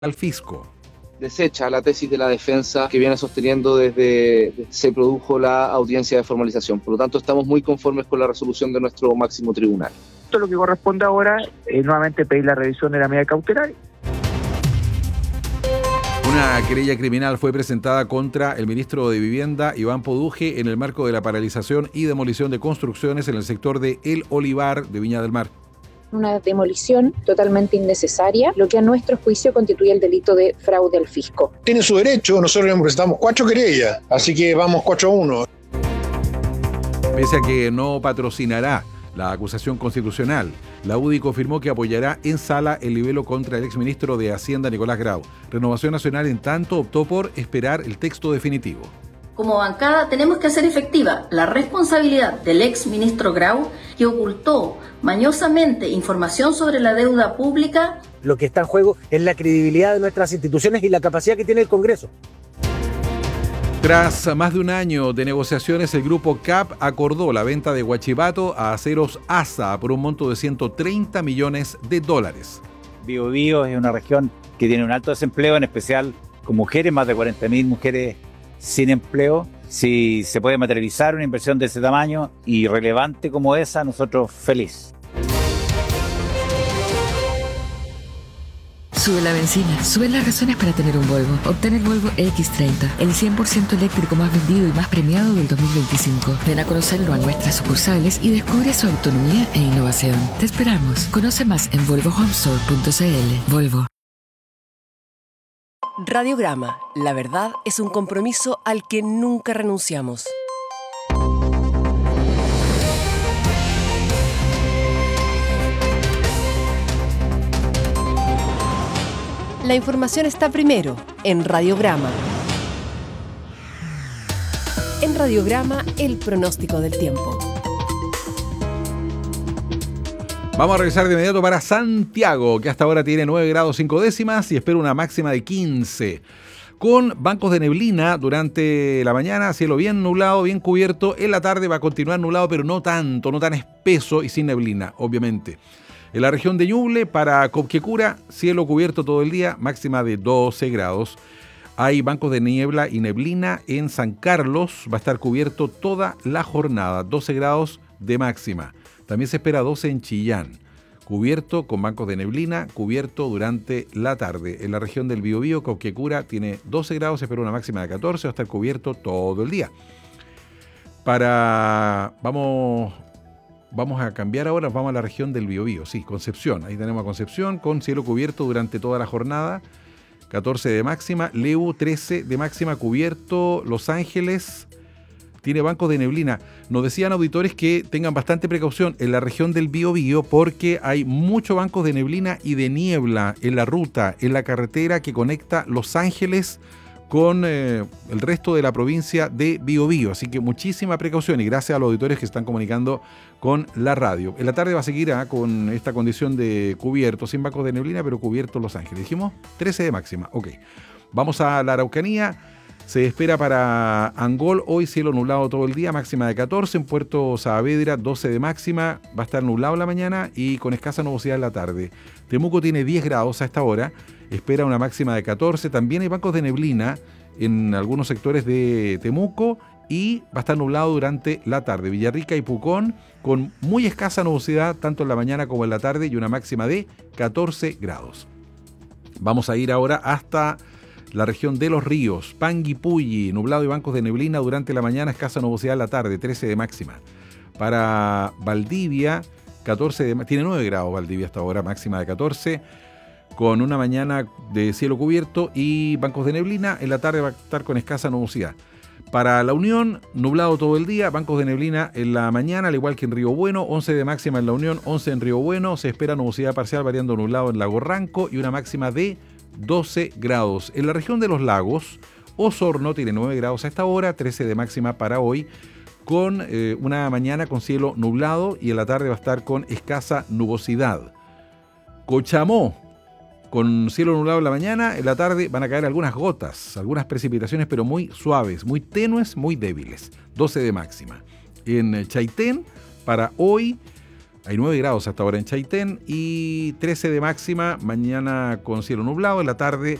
al fisco. Desecha la tesis de la defensa que viene sosteniendo desde se produjo la audiencia de formalización. Por lo tanto, estamos muy conformes con la resolución de nuestro máximo tribunal. Lo que corresponde ahora es nuevamente pedir la revisión de la medida cautelar. Una querella criminal fue presentada contra el ministro de Vivienda, Iván Poduje, en el marco de la paralización y demolición de construcciones en el sector de El Olivar de Viña del Mar. Una demolición totalmente innecesaria, lo que a nuestro juicio constituye el delito de fraude al fisco. Tiene su derecho, nosotros le presentamos 4 querellas, así que vamos 4-1. Pese a que no patrocinará la acusación constitucional, la UDI confirmó que apoyará en sala el libelo contra el exministro de Hacienda, Nicolás Grau. Renovación Nacional, en tanto, optó por esperar el texto definitivo. Como bancada tenemos que hacer efectiva la responsabilidad del ex ministro Grau, que ocultó mañosamente información sobre la deuda pública. Lo que está en juego es la credibilidad de nuestras instituciones y la capacidad que tiene el Congreso. Tras más de un año de negociaciones, el grupo CAP acordó la venta de Huachipato a Aceros ASA por un monto de $130 millones. Biobío es una región que tiene un alto desempleo, en especial con mujeres, más de 40.000 mujeres sin empleo. Si se puede materializar una inversión de ese tamaño y relevante como esa, nosotros feliz. Sube la benzina, suben las razones para tener un Volvo. Obtén el Volvo X30, el 100% eléctrico más vendido y más premiado del 2025. Ven a conocerlo a nuestras sucursales y descubre su autonomía e innovación. Te esperamos. Conoce más en volvohomestore.cl. Volvo. Radiograma. La verdad es un compromiso al que nunca renunciamos. La información está primero en Radiograma. En Radiograma, el pronóstico del tiempo. Vamos a regresar de inmediato para Santiago, que hasta ahora tiene 9 grados 5 décimas y espera una máxima de 15. Con bancos de neblina durante la mañana, cielo bien nublado, bien cubierto. En la tarde va a continuar nublado, pero no tanto, no tan espeso y sin neblina, obviamente. En la región de Ñuble, para Copquecura, cielo cubierto todo el día, máxima de 12 grados. Hay bancos de niebla y neblina en San Carlos, va a estar cubierto toda la jornada, 12 grados de máxima. También se espera 12 en Chillán, cubierto con bancos de neblina, cubierto durante la tarde. En la región del Biobío, Copquecura tiene 12 grados, se espera una máxima de 14, va a estar cubierto todo el día. Vamos a cambiar ahora, vamos a la región del Biobío, sí, Concepción. Ahí tenemos a Concepción con cielo cubierto durante toda la jornada, 14 de máxima, Leu 13 de máxima, cubierto, Los Ángeles tiene bancos de neblina. Nos decían auditores que tengan bastante precaución en la región del Biobío porque hay muchos bancos de neblina y de niebla en la ruta, en la carretera que conecta Los Ángeles con el resto de la provincia de Biobío. Así que muchísima precaución y gracias a los auditores que están comunicando con la radio. En la tarde va a seguir con esta condición de cubierto, sin bancos de neblina, pero cubierto Los Ángeles. Dijimos 13 de máxima. Ok. Vamos a la Araucanía. Se espera para Angol hoy cielo nublado todo el día, máxima de 14. En Puerto Saavedra 12 de máxima, va a estar nublado en la mañana y con escasa nubosidad en la tarde. Temuco tiene 10 grados a esta hora, espera una máxima de 14. También hay bancos de neblina en algunos sectores de Temuco y va a estar nublado durante la tarde. Villarrica y Pucón con muy escasa nubosidad tanto en la mañana como en la tarde y una máxima de 14 grados. Vamos a ir ahora hasta la región de Los Ríos, Panguipulli, nublado y bancos de neblina durante la mañana, escasa nubosidad en la tarde, 13 de máxima. Para Valdivia, tiene 9 grados Valdivia hasta ahora, máxima de 14, con una mañana de cielo cubierto y bancos de neblina, en la tarde va a estar con escasa nubosidad. Para La Unión, nublado todo el día, bancos de neblina en la mañana, al igual que en Río Bueno, 11 de máxima en La Unión, 11 en Río Bueno, se espera nubosidad parcial variando nublado en Lago Ranco y una máxima de 12 grados. En la región de los lagos, Osorno tiene 9 grados a esta hora, 13 de máxima para hoy, con una mañana con cielo nublado y en la tarde va a estar con escasa nubosidad. Cochamó, con cielo nublado en la mañana, en la tarde van a caer algunas gotas, algunas precipitaciones, pero muy suaves, muy tenues, muy débiles, 12 de máxima. En Chaitén, para hoy, Hay 9 grados hasta ahora en Chaitén y 13 de máxima, mañana con cielo nublado, en la tarde